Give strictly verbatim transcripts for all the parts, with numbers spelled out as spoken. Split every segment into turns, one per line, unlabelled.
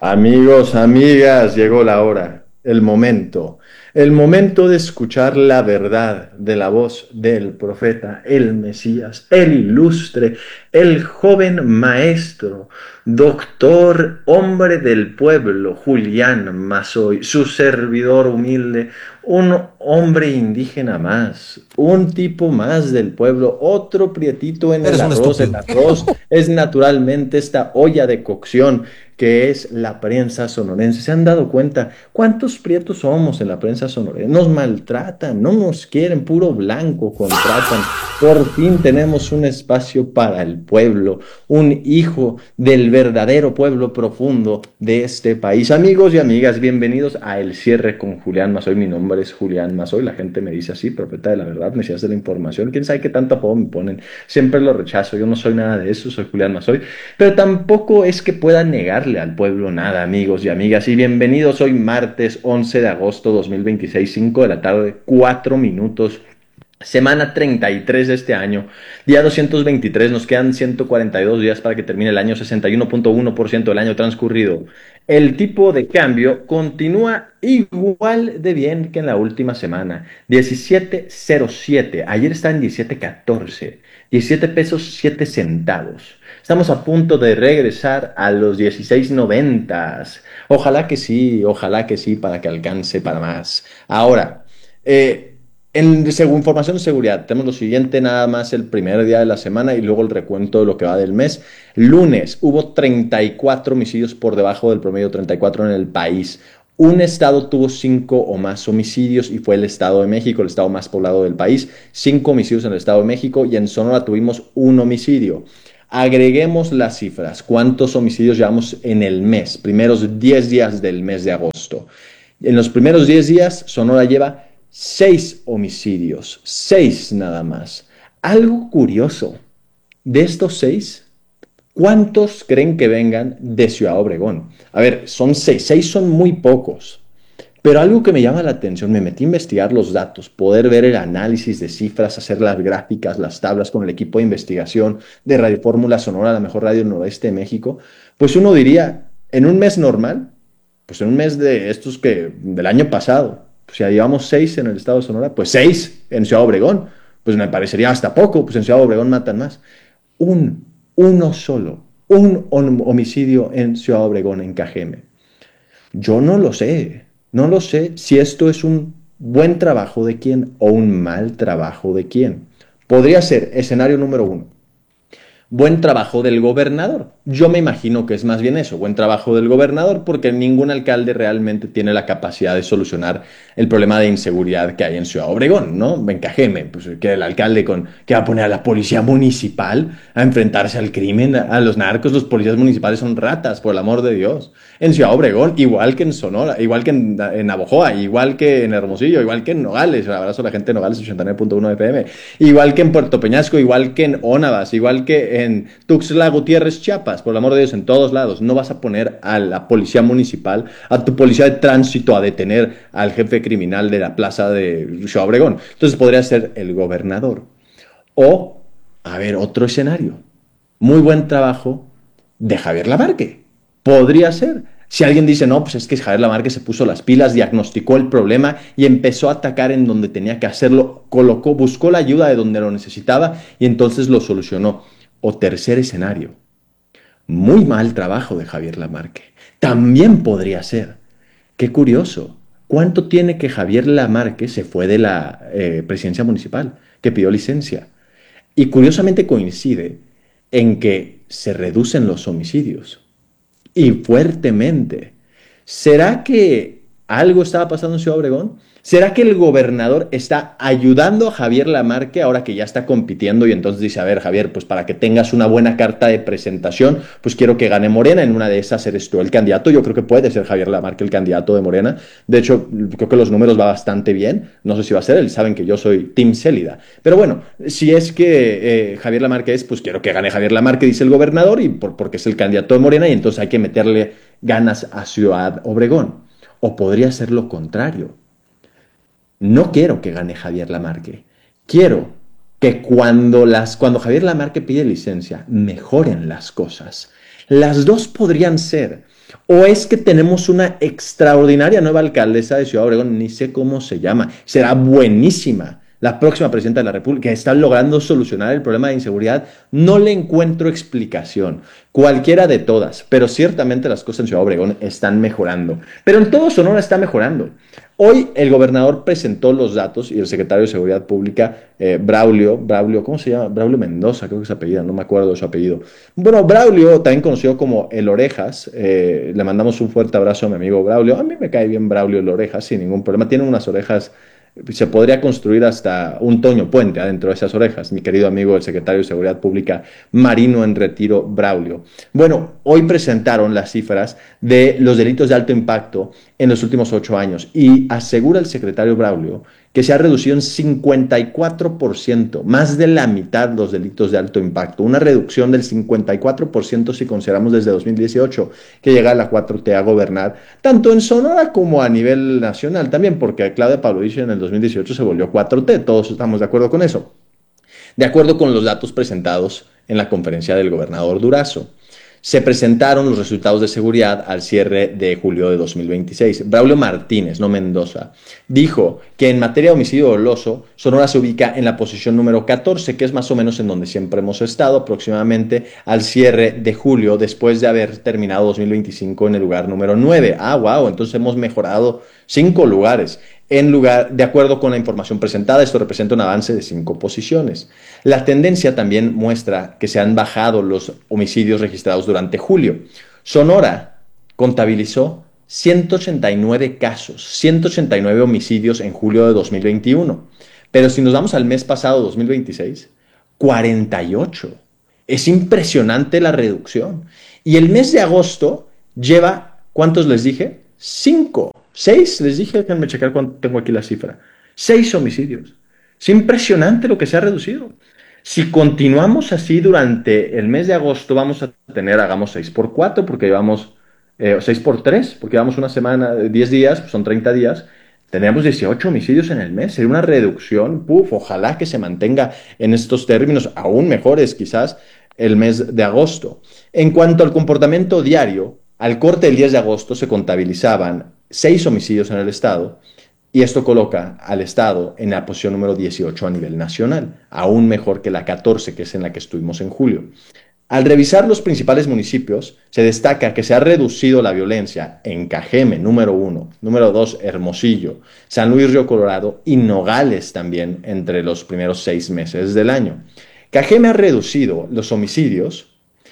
Amigos, amigas, llegó la hora, el momento, el momento de escuchar la verdad de la voz del profeta, el Mesías, el ilustre, el joven maestro, doctor, hombre del pueblo, Julián Mazoy, su servidor humilde, un hombre indígena más, un tipo más del pueblo, otro prietito en el
Eres un
arroz. El
estúpido.
arroz es naturalmente esta olla de cocción que es la prensa sonorense. ¿Se han dado cuenta cuántos prietos somos en la prensa sonorense? Nos maltratan, no nos quieren, puro blanco contratan. Por fin tenemos un espacio para el pueblo, un hijo del verdadero pueblo profundo de este país. Amigos y amigas, bienvenidos a El Cierre con Julián Mazoy. Mi nombre es Julián Mazoy, la gente me dice así, profeta de la verdad, mesías de la información. ¿Quién sabe qué tanto apodo me ponen? Siempre lo rechazo, yo no soy nada de eso, soy Julián Mazoy, pero tampoco es que pueda negarle al pueblo nada, amigos y amigas. Y bienvenidos hoy martes once de agosto dos mil veintiséis, cinco de la tarde, cuatro minutos. Semana treinta y tres de este año, día doscientos veintitrés, nos quedan ciento cuarenta y dos días para que termine el año, sesenta y uno punto uno por ciento del año transcurrido. El tipo de cambio continúa igual de bien que en la última semana, diecisiete cero siete, ayer está en diecisiete catorce, diecisiete pesos siete centavos. Estamos a punto de regresar a los dieciséis noventa. Ojalá que sí, ojalá que sí, para que alcance para más. Ahora, eh, en según información de seguridad, tenemos lo siguiente, nada más el primer día de la semana y luego el recuento de lo que va del mes. Lunes hubo treinta y cuatro homicidios por debajo del promedio, treinta y cuatro en el país. Un estado tuvo cinco o más homicidios y fue el Estado de México, el estado más poblado del país. Cinco homicidios en el Estado de México y en Sonora tuvimos un homicidio. Agreguemos las cifras. ¿Cuántos homicidios llevamos en el mes? Primeros diez días del mes de agosto. En los primeros diez días, Sonora lleva seis homicidios, seis nada más. Algo curioso, de estos seis, ¿cuántos creen que vengan de Ciudad Obregón? A ver, son seis, seis son muy pocos. Pero algo que me llama la atención, me metí a investigar los datos, poder ver el análisis de cifras, hacer las gráficas, las tablas con el equipo de investigación de Radio Fórmula Sonora, la mejor radio del noroeste de México, pues uno diría, en un mes normal, pues en un mes de estos que del año pasado, pues ya llevamos seis en el estado de Sonora, pues seis en Ciudad Obregón, pues me parecería hasta poco, pues en Ciudad Obregón matan más. Un, uno solo, un homicidio en Ciudad Obregón, en Cajeme. Yo no lo sé, no lo sé si esto es un buen trabajo de quién o un mal trabajo de quién. Podría ser escenario número uno. Buen trabajo del gobernador. Yo me imagino que es más bien eso, buen trabajo del gobernador, porque ningún alcalde realmente tiene la capacidad de solucionar el problema de inseguridad que hay en Ciudad Obregón, ¿no? Encajeme, pues que el alcalde con que va a poner a la policía municipal a enfrentarse al crimen, a los narcos, los policías municipales son ratas, por el amor de Dios. En Ciudad Obregón, igual que en Sonora, igual que en, en Navojoa, igual que en Hermosillo, igual que en Nogales, un abrazo a la gente de Nogales, ochenta y nueve punto uno F M, igual que en Puerto Peñasco, igual que en Ónavas, igual que en Tuxtla Gutiérrez, Chiapas, por el amor de Dios, en todos lados. No vas a poner a la policía municipal, a tu policía de tránsito a detener al jefe criminal de la plaza de Ciudad Obregón. Entonces podría ser el gobernador. O, a ver, otro escenario. Muy buen trabajo de Javier Lamarque. Podría ser. Si alguien dice, no, pues es que Javier Lamarque se puso las pilas, diagnosticó el problema y empezó a atacar en donde tenía que hacerlo, colocó, buscó la ayuda de donde lo necesitaba y entonces lo solucionó. O tercer escenario, muy mal trabajo de Javier Lamarque. También podría ser. Qué curioso. ¿Cuánto tiene que Javier Lamarque se fue de la eh, presidencia municipal, que pidió licencia? Y curiosamente coincide en que se reducen los homicidios. Y fuertemente. ¿Será que algo estaba pasando en Ciudad Obregón? ¿Será que el gobernador está ayudando a Javier Lamarque ahora que ya está compitiendo y entonces dice, a ver, Javier, pues para que tengas una buena carta de presentación, pues quiero que gane Morena, en una de esas eres tú el candidato? Yo creo que puede ser Javier Lamarque el candidato de Morena. De hecho, creo que los números va bastante bien. No sé si va a ser él, saben que yo soy Team Célida. Pero bueno, si es que eh, Javier Lamarque es, pues quiero que gane Javier Lamarque, dice el gobernador, y por, porque es el candidato de Morena, y entonces hay que meterle ganas a Ciudad Obregón. O podría ser lo contrario. No quiero que gane Javier Lamarque. Quiero que cuando, las, cuando Javier Lamarque pide licencia, mejoren las cosas. Las dos podrían ser. ¿O es que tenemos una extraordinaria nueva alcaldesa de Ciudad Obregón? Ni sé cómo se llama. Será buenísima la próxima presidenta de la República, que está logrando solucionar el problema de inseguridad. No le encuentro explicación. Cualquiera de todas, pero ciertamente las cosas en Ciudad Obregón están mejorando. Pero en todo Sonora está mejorando. Hoy el gobernador presentó los datos y el secretario de Seguridad Pública, eh, Braulio, Braulio, ¿cómo se llama? Braulio Mendoza, creo que es su apellido, no me acuerdo de su apellido. Bueno, Braulio, también conocido como El Orejas, eh, le mandamos un fuerte abrazo a mi amigo Braulio. A mí me cae bien Braulio El Orejas, sin ningún problema. Tiene unas orejas, se podría construir hasta un Toño Puente adentro de esas orejas, mi querido amigo el secretario de Seguridad Pública, Marino en Retiro, Braulio. Bueno, hoy presentaron las cifras de los delitos de alto impacto en los últimos ocho años y asegura el secretario Braulio que se ha reducido en cincuenta y cuatro por ciento, más de la mitad los delitos de alto impacto, una reducción del cincuenta y cuatro por ciento si consideramos desde dos mil dieciocho que llega la cuatro T a gobernar, tanto en Sonora como a nivel nacional también, porque Claudia Pavlovich en el dos mil dieciocho se volvió cuatro T, todos estamos de acuerdo con eso. De acuerdo con los datos presentados en la conferencia del gobernador Durazo, se presentaron los resultados de seguridad al cierre de julio de dos mil veintiséis. Braulio Martínez, no Mendoza, dijo que en materia de homicidio doloso, Sonora se ubica en la posición número catorce, que es más o menos en donde siempre hemos estado, aproximadamente al cierre de julio, después de haber terminado dos mil veinticinco en el lugar número nueve. Ah, wow, entonces hemos mejorado cinco lugares. En lugar, de acuerdo con la información presentada, esto representa un avance de cinco posiciones. La tendencia también muestra que se han bajado los homicidios registrados durante julio. Sonora contabilizó ciento ochenta y nueve casos, ciento ochenta y nueve homicidios en julio de dos mil veintiuno. Pero si nos vamos al mes pasado, dos mil veintiséis, cuarenta y ocho. Es impresionante la reducción. Y el mes de agosto lleva, ¿cuántos les dije? Cinco. Seis, les dije, déjenme checar cuánto tengo aquí la cifra. Seis homicidios. Es impresionante lo que se ha reducido. Si continuamos así durante el mes de agosto, vamos a tener, hagamos seis por cuatro, porque llevamos, eh, seis por tres, porque llevamos una semana, diez días, pues son treinta días, tendríamos dieciocho homicidios en el mes. Sería una reducción, puf, ojalá que se mantenga en estos términos, aún mejores quizás, el mes de agosto. En cuanto al comportamiento diario, al corte del diez de agosto se contabilizaban seis homicidios en el estado y esto coloca al estado en la posición número dieciocho a nivel nacional, aún mejor que la catorce, que es en la que estuvimos en julio. Al revisar los principales municipios, se destaca que se ha reducido la violencia en Cajeme, número uno, número dos, Hermosillo, San Luis Río Colorado y Nogales también entre los primeros seis meses del año. Cajeme ha reducido los homicidios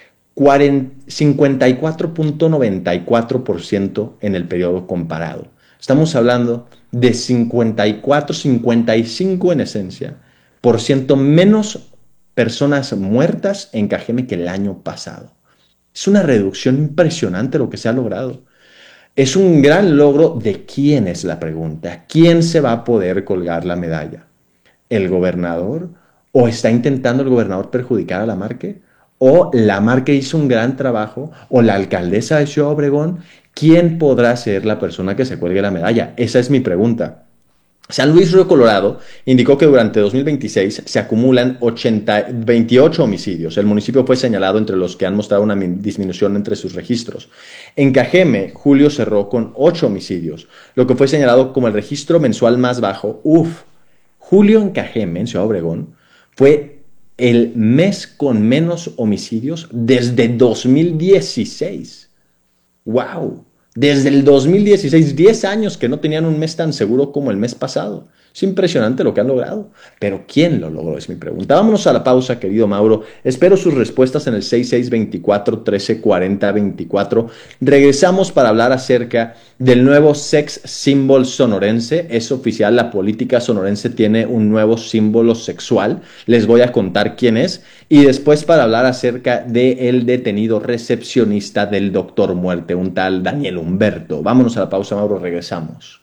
cincuenta y cuatro punto noventa y cuatro por ciento en el periodo comparado. Estamos hablando de cincuenta y cuatro, cincuenta y cinco en esencia, por ciento menos personas muertas en Cajeme que el año pasado. Es una reducción impresionante lo que se ha logrado. Es un gran logro. ¿De quién es la pregunta? ¿Quién se va a poder colgar la medalla? ¿El gobernador? ¿O está intentando el gobernador perjudicar a la Marque? ¿O la Marque hizo un gran trabajo? ¿O la alcaldesa de Ciudad Obregón? ¿Quién podrá ser la persona que se cuelgue la medalla? Esa es mi pregunta. San Luis Río Colorado indicó que durante dos mil veintiséis se acumulan ochenta, veintiocho homicidios. El municipio fue señalado entre los que han mostrado una disminución entre sus registros. En Cajeme, julio cerró con ocho homicidios, lo que fue señalado como el registro mensual más bajo. Uf, julio en Cajeme, en Ciudad Obregón, fue el mes con menos homicidios desde dos mil dieciséis. ¡Wow! Desde el dos mil dieciséis, diez años que no tenían un mes tan seguro como el mes pasado. Es impresionante lo que han logrado. Pero ¿quién lo logró? Es mi pregunta. Vámonos a la pausa, querido Mauro. Espero sus respuestas en el seis seis veinticuatro, trece cuarenta veinticuatro. Regresamos para hablar acerca del nuevo sex symbol sonorense. Es oficial, la política sonorense tiene un nuevo símbolo sexual. Les voy a contar quién es. Y después para hablar acerca del detenido recepcionista del Doctor Muerte, un tal Daniel Humberto. Vámonos a la pausa, Mauro. Regresamos.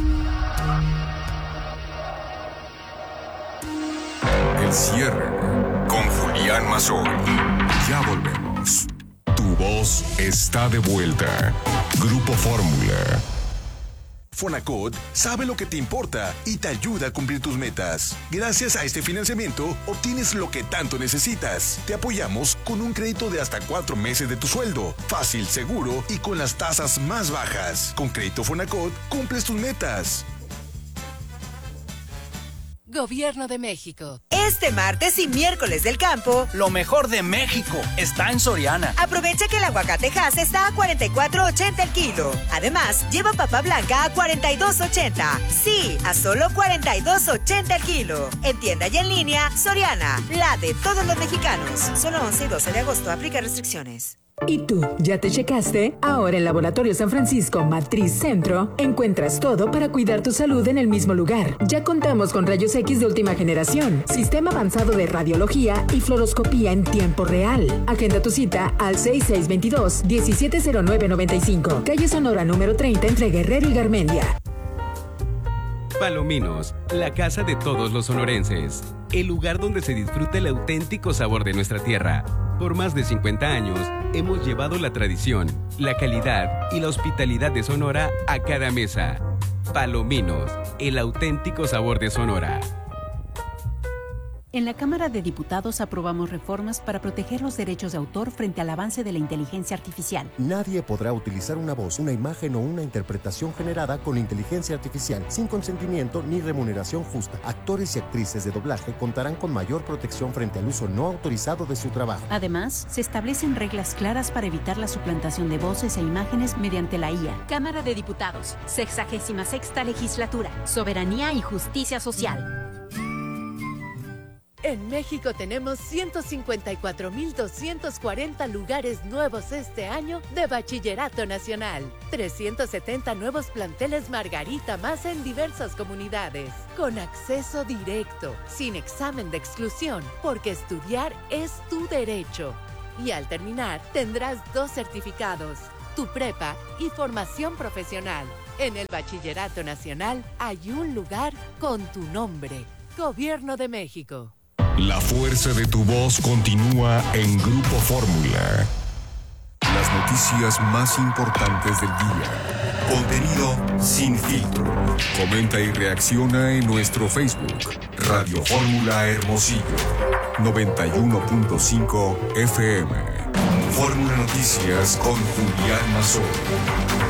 El cierre con Julián Mazzoy. Ya volvemos. Tu voz está de vuelta. Grupo Fórmula. Fonacot sabe lo que te importa y te ayuda a cumplir tus metas. Gracias a este financiamiento, obtienes lo que tanto necesitas. Te apoyamos con un crédito de hasta cuatro meses de tu sueldo. Fácil, seguro y con las tasas más bajas. Con Crédito Fonacot, cumples tus metas.
Gobierno de México.
Este martes y miércoles del campo,
lo mejor de México está en Soriana.
Aprovecha que el aguacate Hass está a cuarenta y cuatro ochenta el kilo. Además, lleva papa blanca a cuarenta y dos ochenta. Sí, a solo cuarenta y dos ochenta el kilo. En tienda y en línea, Soriana, la de todos los mexicanos. Solo once y doce de agosto, aplica restricciones.
¿Y tú, ya te checaste? Ahora en Laboratorio San Francisco Matriz Centro encuentras todo para cuidar tu salud en el mismo lugar. Ya contamos con rayos X de última generación, sistema avanzado de radiología y fluoroscopía en tiempo real. Agenda tu cita al seis seis dos dos, uno siete cero nueve nueve cinco, calle Sonora número treinta entre Guerrero y Garmendia.
Palominos, la casa de todos los sonorenses. El lugar donde se disfruta el auténtico sabor de nuestra tierra. Por más de cincuenta años, hemos llevado la tradición, la calidad y la hospitalidad de Sonora a cada mesa. Palominos, el auténtico sabor de Sonora.
En la Cámara de Diputados aprobamos reformas para proteger los derechos de autor frente al avance de la inteligencia artificial.
Nadie podrá utilizar una voz, una imagen o una interpretación generada con inteligencia artificial sin consentimiento ni remuneración justa. Actores y actrices de doblaje contarán con mayor protección frente al uso no autorizado de su trabajo.
Además, se establecen reglas claras para evitar la suplantación de voces e imágenes mediante la I A.
Cámara de Diputados, sexagésima sexta legislatura, soberanía y justicia social.
En México tenemos ciento cincuenta y cuatro mil doscientos cuarenta lugares nuevos este año de Bachillerato Nacional. trescientos setenta nuevos planteles Margarita más en diversas comunidades. Con acceso directo, sin examen de exclusión, porque estudiar es tu derecho. Y al terminar, tendrás dos certificados, tu prepa y formación profesional. En el Bachillerato Nacional hay un lugar con tu nombre. Gobierno de México.
La fuerza de tu voz continúa en Grupo Fórmula. Las noticias más importantes del día. Contenido sin filtro. Comenta y reacciona en nuestro Facebook. Radio Fórmula Hermosillo. noventa y uno punto cinco F M. Fórmula Noticias con Julián Mazón.